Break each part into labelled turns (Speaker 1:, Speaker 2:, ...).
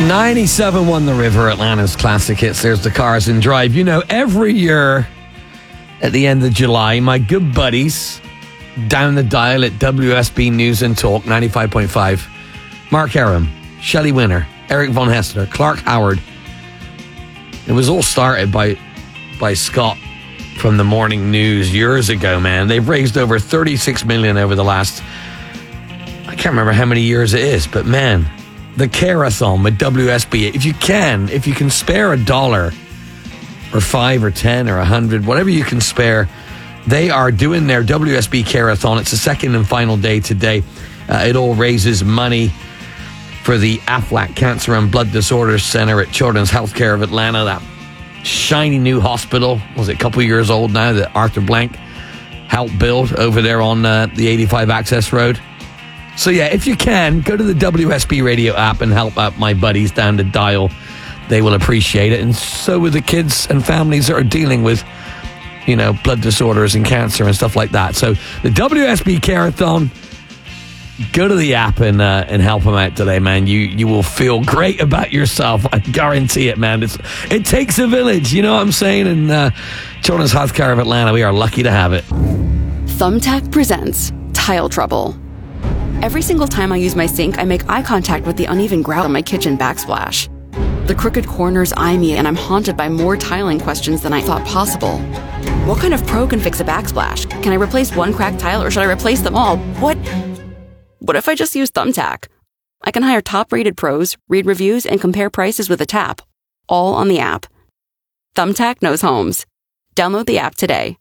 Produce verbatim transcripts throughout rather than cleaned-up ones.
Speaker 1: ninety-seven point one The River, Atlanta's classic hits. There's the Cars and Drive. You know, every year at the end of July, my good buddies down the dial at W S B News and Talk ninety-five point five, Mark Aram, Shelley Winner, Eric Von Hessler, Clark Howard. It was all started by by Scott from the Morning News years ago, man. They've raised over thirty-six million dollars over the last, I can't remember how many years it is, but man, the Care-a-thon with W S B. If you can, if you can spare a dollar or five or ten or a hundred, whatever you can spare, they are doing their W S B Care-a-thon. It's the second and final day today. Uh, it all raises money for the Aflac Cancer and Blood Disorders Center at Children's Healthcare of Atlanta, that shiny new hospital, was it a couple years old now, that Arthur Blank helped build over there on uh, the eighty-five Access Road. So yeah, if you can, go to the W S B Radio app and help out my buddies down the dial. They will appreciate it. And so will the kids and families that are dealing with, you know, blood disorders and cancer and stuff like that. So the W S B Care-a-thon, go to the app and uh, and help them out today, man. You you will feel great about yourself. I guarantee it, man. It's, it takes a village, you know what I'm saying? And uh, Children's Healthcare of Atlanta, we are lucky to have it.
Speaker 2: Thumbtack presents Tile Trouble. Every single time I use my sink, I make eye contact with the uneven grout on my kitchen backsplash. The crooked corners eye me, and I'm haunted by more tiling questions than I thought possible. What kind of pro can fix a backsplash? Can I replace one cracked tile, or should I replace them all? What? What if I just use Thumbtack? I can hire top-rated pros, read reviews, and compare prices with a tap, all on the app. Thumbtack knows homes. Download the app today.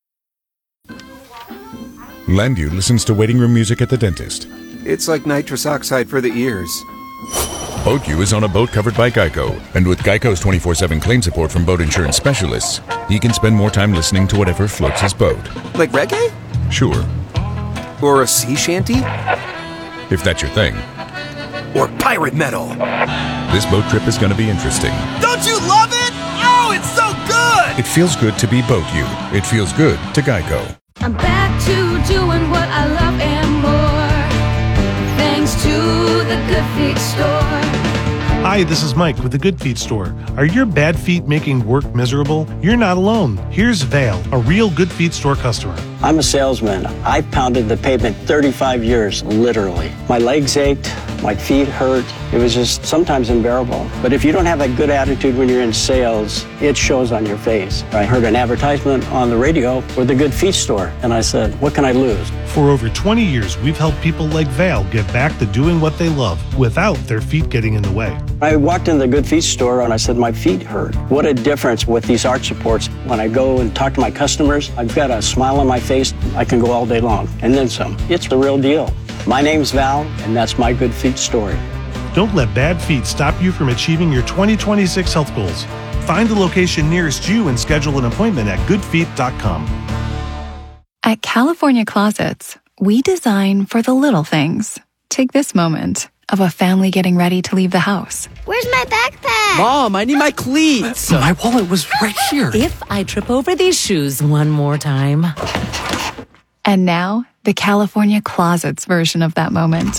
Speaker 3: Landu listens to waiting room music at the dentist.
Speaker 4: It's like nitrous oxide for the ears.
Speaker 3: BoatU is on a boat covered by Geico, and with Geico's twenty-four seven claim support from boat insurance specialists, he can spend more time listening to whatever floats his boat.
Speaker 4: Like reggae?
Speaker 3: Sure.
Speaker 4: Or a sea shanty?
Speaker 3: If that's your thing.
Speaker 4: Or pirate metal?
Speaker 3: This boat trip is going to be interesting.
Speaker 5: Don't you love it? Oh, it's so good!
Speaker 3: It feels good to be BoatU. It feels good to Geico.
Speaker 6: I'm back to doing what I love and more, thanks to the Good Feet Store.
Speaker 7: Hi, this is Mike with the Good Feet Store. Are your bad feet making work miserable? You're not alone. Here's Val, a real Good Feet Store customer.
Speaker 8: I'm a salesman. I pounded the pavement thirty-five years, literally. My legs ached, my feet hurt. It was just sometimes unbearable. But if you don't have a good attitude when you're in sales, it shows on your face. I heard an advertisement on the radio for the Good Feet Store, and I said, what can I lose?
Speaker 7: For over twenty years, we've helped people like Val get back to doing what they love without their feet getting in the way.
Speaker 8: I walked in the Good Feet Store and I said, my feet hurt. What a difference with these arch supports. When I go and talk to my customers, I've got a smile on my face. I can go all day long, and then some. It's the real deal. My name's Val, and that's my Good Feet story.
Speaker 7: Don't let bad feet stop you from achieving your twenty twenty-six health goals. Find the location nearest you and schedule an appointment at good feet dot com.
Speaker 9: At California Closets, we design for the little things. Take this moment of a family getting ready to leave the house.
Speaker 10: Where's my backpack?
Speaker 5: Mom, I need my cleats.
Speaker 1: My wallet was right here.
Speaker 11: If I trip over these shoes one more time.
Speaker 9: And now, the California Closets version of that moment.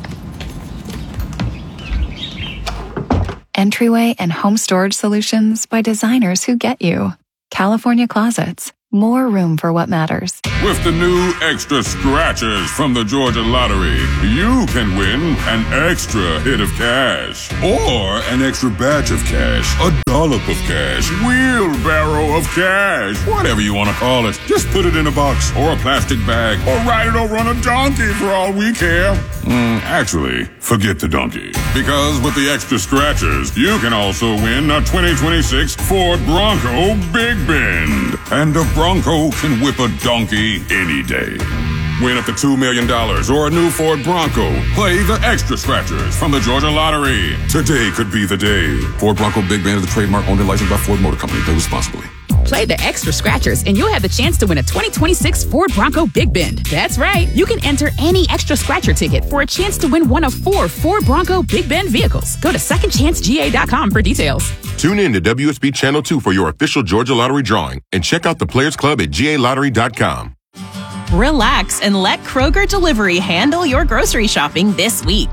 Speaker 9: Entryway and home storage solutions by designers who get you. California Closets. More room for what matters.
Speaker 12: With the new Extra Scratchers from the Georgia Lottery, you can win an extra hit of cash. Or an extra batch of cash. A dollop of cash. Wheelbarrow of cash. Whatever you want to call it. Just put it in a box or a plastic bag. Or ride it over on a donkey for all we care. Mm, actually, forget the donkey. Because with the Extra Scratchers, you can also win a twenty twenty-six Ford Bronco Big Bend. And a Bronco can whip a donkey any day. Win up to two million dollars or a new Ford Bronco. Play the Extra Scratchers from the Georgia Lottery. Today could be the day. Ford Bronco Big Band is the trademark owned and licensed by Ford Motor Company. Play responsibly.
Speaker 13: Play the Extra Scratchers and you'll have the chance to win a twenty twenty-six Ford Bronco Big Bend. That's right. You can enter any Extra Scratcher ticket for a chance to win one of four Ford Bronco Big Bend vehicles. Go to second chance G A dot com for details.
Speaker 14: Tune in to W S B Channel two for your official Georgia Lottery drawing and check out the Players Club at G A lottery dot com.
Speaker 15: Relax and let Kroger Delivery handle your grocery shopping this week.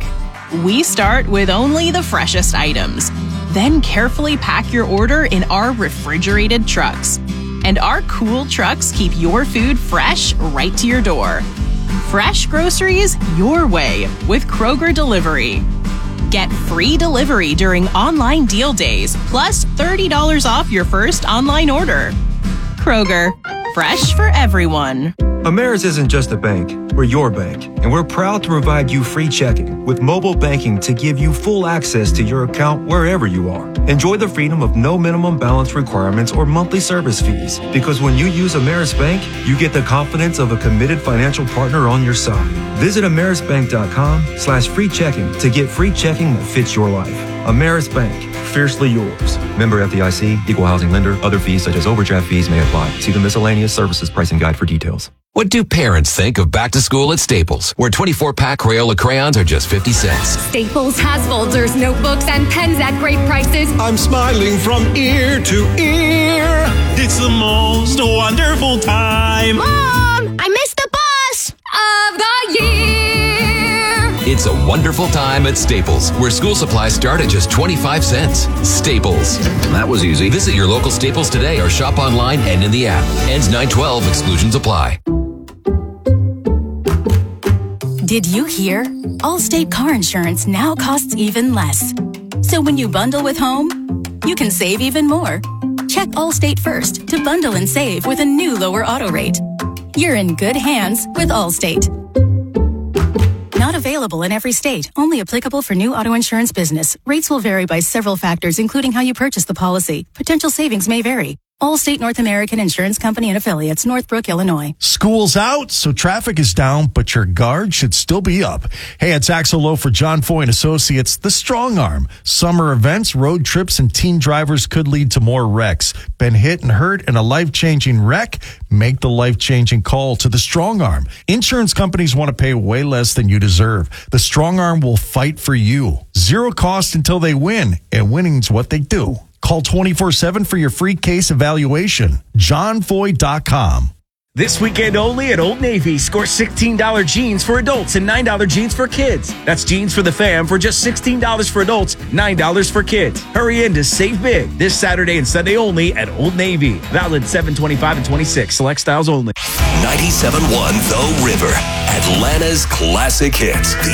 Speaker 10: We start with only the freshest items, then carefully pack your order in our refrigerated trucks. And our cool trucks keep your food fresh right to your door. Fresh groceries your way with Kroger Delivery. Get free delivery during online deal days, plus thirty dollars off your first online order. Kroger, fresh for everyone.
Speaker 15: Ameris isn't just a bank, we're your bank, and we're proud to provide you free checking with mobile banking to give you full access to your account wherever you are. Enjoy the freedom of no minimum balance requirements or monthly service fees, because when you use Ameris Bank, you get the confidence of a committed financial partner on your side. Visit amerisbank.com slash free checking to get free checking that fits your life. Ameris Bank, fiercely yours. Member F D I C, equal housing lender. Other fees such as overdraft fees may apply. See the miscellaneous services pricing guide for details.
Speaker 16: What do parents think of back to school at Staples, where twenty-four pack Crayola crayons are just fifty cents?
Speaker 17: Staples has folders, notebooks, and pens at great prices.
Speaker 18: I'm smiling from ear to ear. It's the most wonderful time.
Speaker 17: Mom, I missed the bus of the year.
Speaker 16: It's a wonderful time at Staples, where school supplies start at just twenty-five cents. Staples. That was easy. Visit your local Staples today or shop online and in the app. Ends nine twelve. Exclusions apply.
Speaker 19: Did you hear? Allstate car insurance now costs even less. So when you bundle with home, you can save even more. Check Allstate first to bundle and save with a new lower auto rate. You're in good hands with Allstate. Not available in every state. Only applicable for new auto insurance business. Rates will vary by several factors, including how you purchase the policy. Potential savings may vary. Allstate North American Insurance Company and Affiliates, Northbrook, Illinois.
Speaker 20: School's out, so traffic is down, but your guard should still be up. Hey, it's Axel Lowe for John Foy and Associates, the Strong Arm. Summer events, road trips, and teen drivers could lead to more wrecks. Been hit and hurt in a life-changing wreck? Make the life-changing call to the Strong Arm. Insurance companies want to pay way less than you deserve. The Strong Arm will fight for you. Zero cost until they win, and winning's what they do. Call twenty-four seven for your free case evaluation. john foy dot com.
Speaker 5: This weekend only at Old Navy, score sixteen dollars jeans for adults and nine dollars jeans for kids. That's jeans for the fam for just sixteen dollars for adults, nine dollars for kids. Hurry in to save big this Saturday and Sunday only at Old Navy. Valid seven twenty-five and twenty-six. Select styles only.
Speaker 21: ninety-seven point one The River, Atlanta's classic hits. The